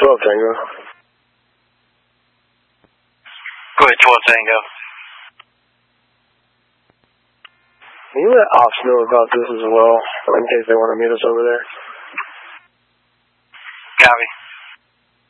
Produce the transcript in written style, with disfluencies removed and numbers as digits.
12 Tango. Go ahead, 12 Tango. Can you let Ops know about this as well, in case they want to meet us over there? Copy.